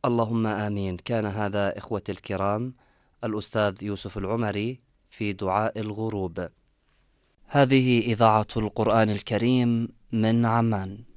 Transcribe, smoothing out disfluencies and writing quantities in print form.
اللهم آمين. كان هذا إخوتي الكرام الأستاذ يوسف العمري في دعاء الغروب. هذه إذاعة القرآن الكريم من عمان.